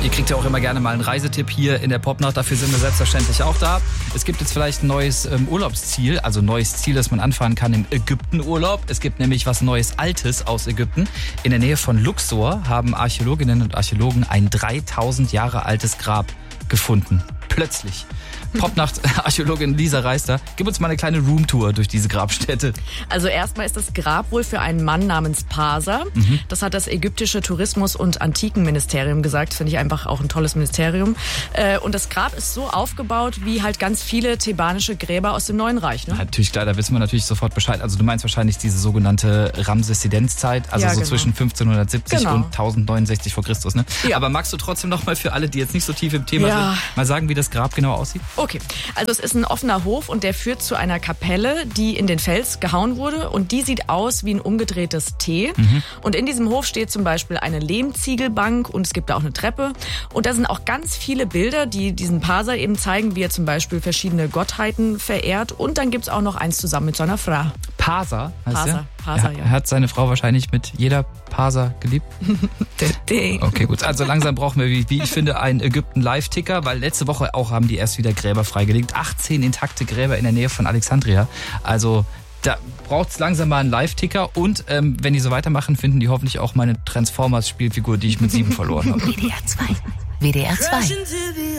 Ihr kriegt ja auch immer gerne mal einen Reisetipp hier in der Popnacht. Dafür sind wir selbstverständlich auch da. Es gibt jetzt vielleicht ein neues Urlaubsziel, also ein neues Ziel, das man anfahren kann im Ägyptenurlaub. Es gibt nämlich was Neues, Altes aus Ägypten. In der Nähe von Luxor haben Archäologinnen und Archäologen ein 3000 Jahre altes Grab gefunden. Plötzlich. Popnacht-Archäologin Lisa Reister, gib uns mal eine kleine Roomtour durch diese Grabstätte. Also erstmal ist das Grab wohl für einen Mann namens Pasa. Das hat das ägyptische Tourismus- und Antikenministerium gesagt. Finde ich einfach auch ein tolles Ministerium. Und das Grab ist so aufgebaut wie halt ganz viele thebanische Gräber aus dem Neuen Reich. Ne? Natürlich, klar, da wissen wir natürlich sofort Bescheid. Also du meinst wahrscheinlich diese sogenannte Ramsesidenzzeit, also Ja, so genau. zwischen 1570 Genau. und 1069 vor Christus. Ne? Ja. Aber magst du trotzdem noch mal für alle, die jetzt nicht so tief im Thema sind, mal sagen, wie das Grab genau aussieht? Okay, also es ist ein offener Hof und der führt zu einer Kapelle, die in den Fels gehauen wurde und die sieht aus wie ein umgedrehtes T. Und in diesem Hof steht zum Beispiel eine Lehmziegelbank und es gibt da auch eine Treppe. Und da sind auch ganz viele Bilder, die diesen Pasa eben zeigen, wie er zum Beispiel verschiedene Gottheiten verehrt. Und dann gibt's auch noch eins zusammen mit seiner Frau. Pasa heißt Pasa, er? Pasa, Er ja. hat seine Frau wahrscheinlich mit jeder Pasa geliebt. Okay, gut. Also langsam brauchen wir, wie ich finde, einen Ägypten-Live-Ticker, weil letzte Woche auch haben die erst wieder Gräber freigelegt. 18 intakte Gräber in der Nähe von Alexandria. Also da braucht's langsam mal einen Live-Ticker und wenn die so weitermachen, finden die hoffentlich auch meine Transformers-Spielfigur, die ich mit 7 verloren habe. WDR 2. WDR 2.